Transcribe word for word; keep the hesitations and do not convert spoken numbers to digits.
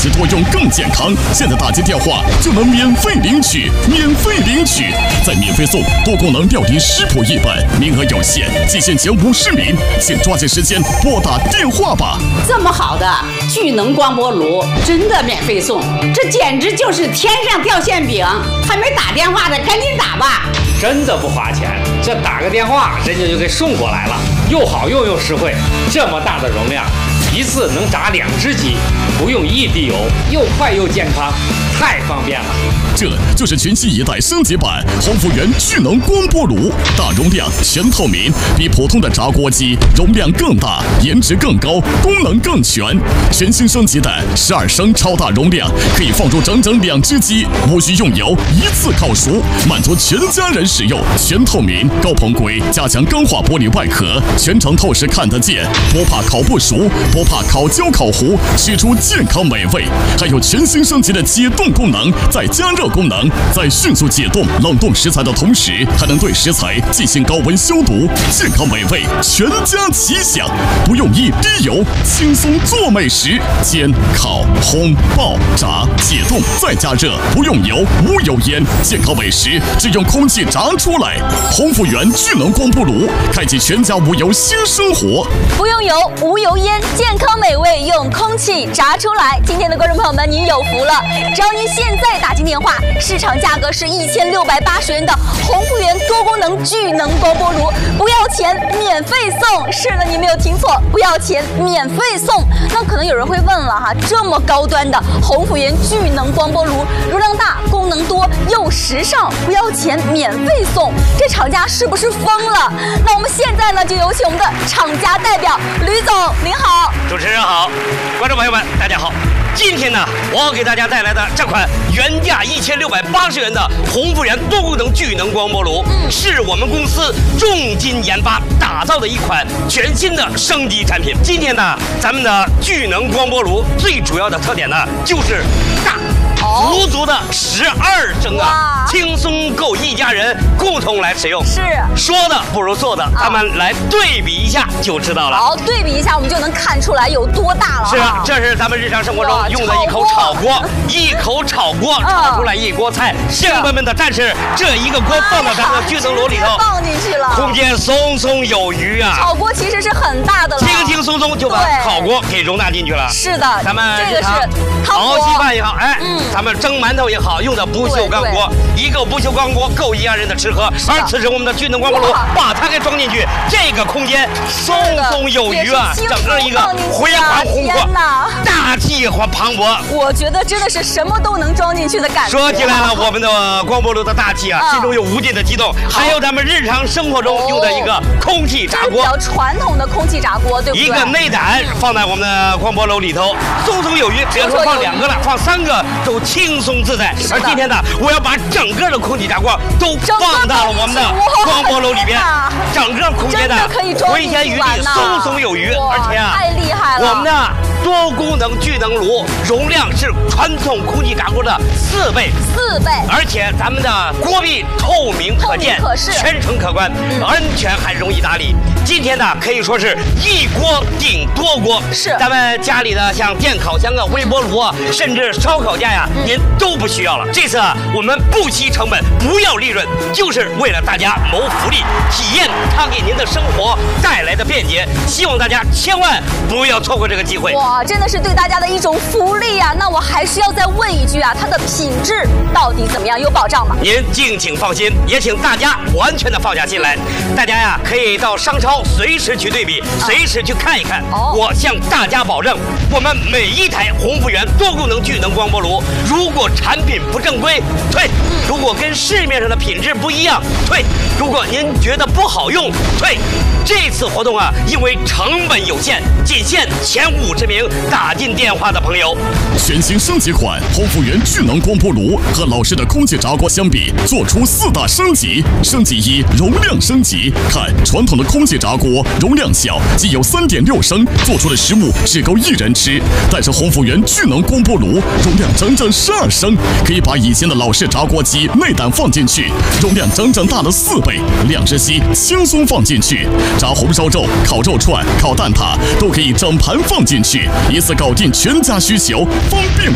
吃多用更健康。现在打进电话就能免费领取，免费领取，再免费送多功能料理食谱一本，名额有限，仅限前五十名，请抓紧时间拨打电话吧。 这么好的聚能光波炉，真的免费送，这简直就是天上掉馅饼！还没打电话的，赶紧打吧！ 真的不花钱，这打个电话人家就给送过来了，又好用又实惠。这么大的容量，一次能炸两只鸡，不用一滴油，又快又健康，太方便了。 这就是全新一代升级版鸿福源聚能光波炉，大容量、全透明，比普通的炸锅机容量更大，颜值更高，功能更全。全新升级的十二升超大容量，可以放入整整两只鸡，无需用油，一次烤熟，满足全家人使用。全透明高棚规加强钢化玻璃外壳，全程透视看得见，不怕烤不熟，不怕烤焦烤糊，吃出健康美味。还有全新升级的解冻功能，再加热功能，在迅速解冻冷冻食材的同时，还能对食材进行高温消毒，健康美味全家齐享，不用一滴油，轻松做美食。煎、烤、烘、爆、炸、解冻再加热，不用油，无油烟，健康美食只用空气炸出来。鸿福源聚能光波炉，开启全家无油新生活。 不用油，无油烟，健康美味用空气炸出来。今天的观众朋友们，您有福了！只要您现在打进电话，市场价格是一千六百八十元的鸿福源多功能聚能光波炉，不要钱，免费送。是的，你没有听错，不要钱，免费送。那可能有人会问了哈，这么高端的鸿福源聚能光波炉，容量大，功能多，又时尚，不要钱，免费送，这厂家是不是疯了？那我们现在呢，就有请我们的厂家代表吕总，您好。 主持人好，观众朋友们大家好。今天呢，我要给大家带来的这款原价一千六百八十元的鸿福源多功能聚能光波炉，嗯、是我们公司重金研发打造的一款全新的升级产品。今天呢，咱们的聚能光波炉最主要的特点呢，就是大。足足的十二升啊，轻松够一家人共同来使用。 是， 说的不如做的，啊、咱们来对比一下就知道了。 好，对比一下，我们就能看出来有多大了。 是啊，这是咱们日常生活中用的一口炒锅，一口炒锅炒出来一锅菜。乡亲们的战士，这一个锅放到咱们的聚能炉里头， 放进去了， 空间松松有余啊。 炒锅其实是很大的了， 轻轻松松就把烤锅给容纳进去了。 是的， 咱们这个是熬稀饭也好，哎，嗯。咱们蒸馒头也好，用的不锈钢锅，一个不锈钢锅够一家人的吃喝。而此时我们的聚能光波炉把它给装进去，这个空间松松有余啊，整个一个回环宏阔，大气和磅礴。 我觉得真的是什么都能装进去的感觉。 说起来了，我们的光波炉的大气啊，心中有无尽的激动。还有咱们日常生活中用的一个空气炸锅， 比较传统的空气炸锅，对不对？ 一个内胆放在我们的光波炉里头，松松有余。别说放两个了，放三个都轻松自在。而今天呢，我要把整个的空气炸锅都放到了我们的光波炉里边，整个空间呢回旋余地，松松有余。而且啊， 太厉害了！ 我们的多功能聚能炉容量是传统空气炸锅的四倍， 四倍。 而且咱们的锅壁透明可见，全程可观，嗯、安全还容易打理。今天呢，可以说是一锅顶多锅， 是咱们家里的像电烤箱啊、微波炉啊，甚至烧烤架呀、啊，嗯、您都不需要了。这次啊，我们不惜成本，不要利润，就是为了大家谋福利，体验它给您的生活带来的便捷。希望大家千万不要错过这个机会。 哇，真的是对大家的一种福利啊！那我还是要再问一句啊，它的品质到底怎么样？有保障吗？ 您敬请放心，也请大家完全的放下心来。大家呀，可以到商超随时去对比，随时去看一看。哦、我向大家保证，我们每一台鸿福源多功能聚能光波炉，如果产品不正规，退；如果跟市面上的品质不一样，退；如果您觉得不好用，退。这次活动啊，因为成本有限，仅限前五十名打进电话的朋友。 全新升级款鸿福源聚能光波炉和老式的空气炸锅相比，做出四大升级。升级一，容量升级。看传统的空气炸锅容量小，仅有 三点六升，做出的食物只够一人吃。但是鸿福源聚能光波炉容量整整十二升，可以把以前的老式炸锅机内胆放进去，容量整整大了四倍，两只鸡轻松放进去。炸红烧肉、烤肉串、烤蛋挞都可以整盘放进去，一次搞定全家需求，方便